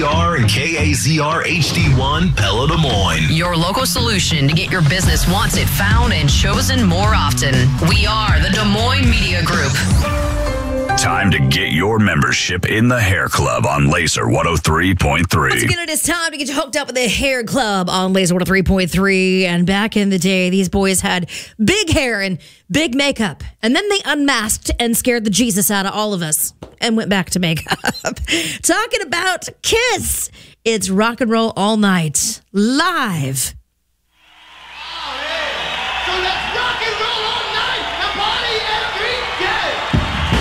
KZR and KAZR HD1 Pella Des Moines. Your local solution to get your business wants it found and chosen more often. We are the Des Moines Media Group. Time to get your membership in the Hair Club on Laser 103.3. Once again, it is time to get you hooked up with the Hair Club on Laser 103.3. And back in the day, these boys had big hair and big makeup. And then they unmasked and scared the Jesus out of all of us and went back to makeup. Talking about Kiss. It's Rock and Roll All Night live